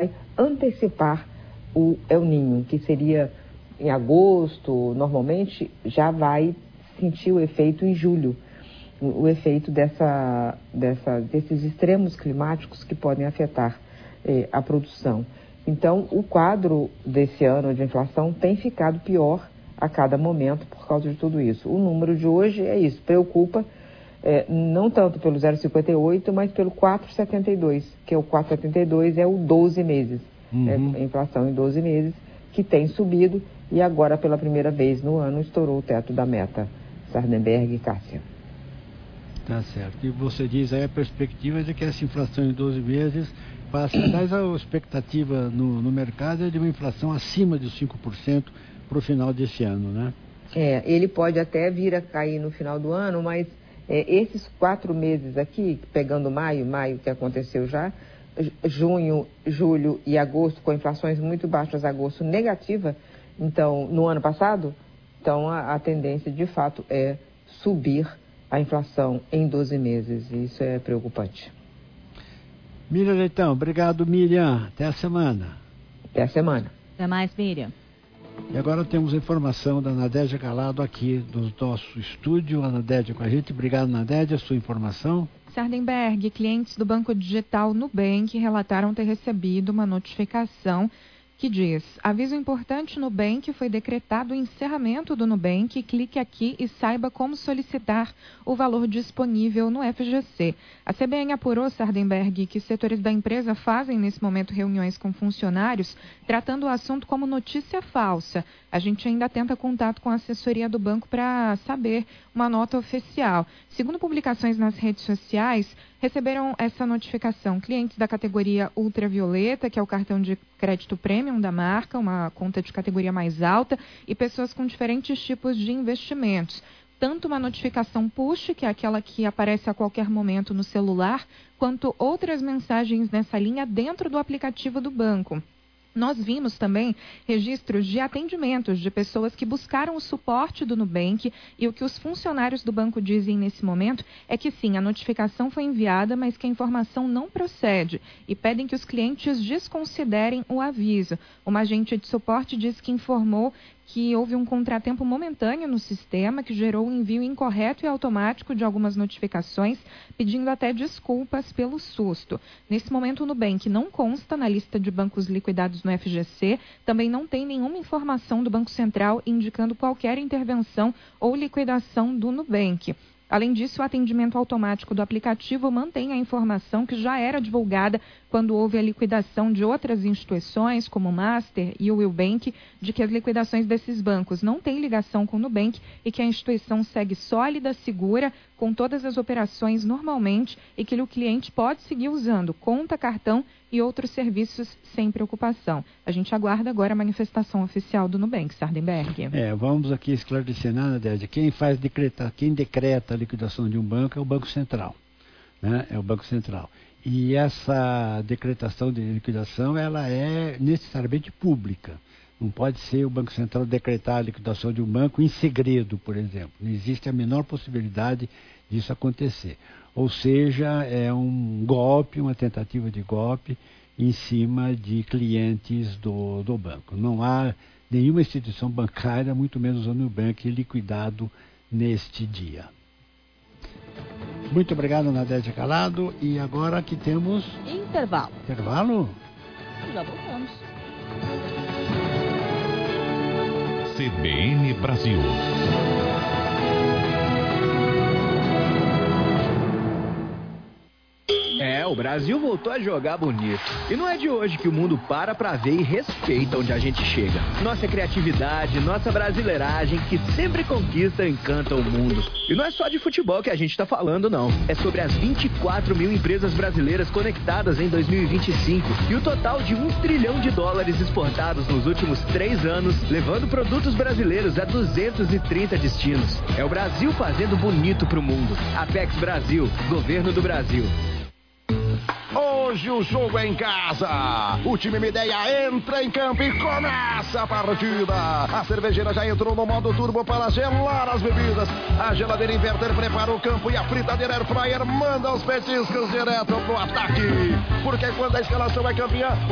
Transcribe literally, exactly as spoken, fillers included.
antecipar o El Niño, que seria em agosto, normalmente já vai sentir o efeito em julho, o efeito dessa, dessa, desses extremos climáticos que podem afetar eh, a produção. Então, o quadro desse ano de inflação tem ficado pior a cada momento por causa de tudo isso. O número de hoje é isso, preocupa é, não tanto pelo zero vírgula cinquenta e oito, mas pelo quatro vírgula setenta e dois, que é o quatro vírgula setenta e dois é o doze meses, uhum. é a inflação em doze meses, que tem subido e agora pela primeira vez no ano estourou o teto da meta. Sardenberg e Cássia. Tá certo. E você diz aí a perspectiva de que essa inflação em doze meses passa, mas a expectativa no, no mercado é de uma inflação acima de cinco por cento para o final desse ano, né? É, ele pode até vir a cair no final do ano, mas é, esses quatro meses aqui, pegando maio, maio que aconteceu já, junho, julho e agosto, com inflações muito baixas, agosto negativa, então, no ano passado, então a, a tendência de fato é subir a inflação em doze meses, e isso é preocupante. Miriam Leitão, obrigado, Miriam. Até a semana. Até a semana. Até mais, Miriam. E agora temos a informação da Nadédia Calado aqui do nosso estúdio. A Nadédia com a gente. Obrigado, Nadédia, a sua informação. Sardenberg, clientes do Banco Digital Nubank relataram ter recebido uma notificação que diz: aviso importante, Nubank, foi decretado o encerramento do Nubank, clique aqui e saiba como solicitar o valor disponível no F G C. A C B N apurou, Sardenberg, que setores da empresa fazem nesse momento reuniões com funcionários, tratando o assunto como notícia falsa. A gente ainda tenta contato com a assessoria do banco para saber uma nota oficial. Segundo publicações nas redes sociais, receberam essa notificação clientes da categoria ultravioleta, que é o cartão de crédito premium da marca, uma conta de categoria mais alta, e pessoas com diferentes tipos de investimentos. Tanto uma notificação push, que é aquela que aparece a qualquer momento no celular, quanto outras mensagens nessa linha dentro do aplicativo do banco. Nós vimos também registros de atendimentos de pessoas que buscaram o suporte do Nubank, e o que os funcionários do banco dizem nesse momento é que sim, a notificação foi enviada, mas que a informação não procede, e pedem que os clientes desconsiderem o aviso. Uma agente de suporte disse que informou que houve um contratempo momentâneo no sistema que gerou o envio incorreto e automático de algumas notificações, pedindo até desculpas pelo susto. Nesse momento, o Nubank não consta na lista de bancos liquidados no F G C, também não tem nenhuma informação do Banco Central indicando qualquer intervenção ou liquidação do Nubank. Além disso, o atendimento automático do aplicativo mantém a informação que já era divulgada quando houve a liquidação de outras instituições, como o Master e o Willbank, de que as liquidações desses bancos não têm ligação com o Nubank e que a instituição segue sólida, segura, com todas as operações normalmente, e que o cliente pode seguir usando conta, cartão e outros serviços sem preocupação. A gente aguarda agora a manifestação oficial do Nubank, Sardenberg. É, vamos aqui esclarecer, né, Nadédia? Quem faz decreta, quem decreta a liquidação de um banco é o Banco Central, né? É o Banco Central. E essa decretação de liquidação, ela é necessariamente pública. Não pode ser o Banco Central decretar a liquidação de um banco em segredo, por exemplo. Não existe a menor possibilidade disso acontecer. Ou seja, é um golpe, uma tentativa de golpe em cima de clientes do, do banco. Não há nenhuma instituição bancária, muito menos o Nubank, liquidado neste dia. Muito obrigado, Nadédia Calado. E agora aqui temos... Intervalo. Intervalo? Já voltamos. C B N Brasil. É, o Brasil voltou a jogar bonito. E não é de hoje que o mundo para pra ver e respeita onde a gente chega. Nossa criatividade, nossa brasileiragem, que sempre conquista e encanta o mundo. E não é só de futebol que a gente tá falando, não. É sobre as vinte e quatro mil empresas brasileiras conectadas em dois mil e vinte e cinco e o total de um trilhão de dólares exportados nos últimos três anos, levando produtos brasileiros a duzentos e trinta destinos. É o Brasil fazendo bonito pro mundo. Apex Brasil, Governo do Brasil. Hoje o jogo é em casa. O time Mideia entra em campo e começa a partida. A cervejeira já entrou no modo turbo para gelar as bebidas. A geladeira inverter prepara o campo e a fritadeira air fryer manda os petiscos direto pro ataque. Porque quando a escalação é campeã,